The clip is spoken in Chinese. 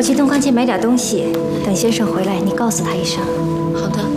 去东康街买点东西，等先生回来你告诉他一声。 好的。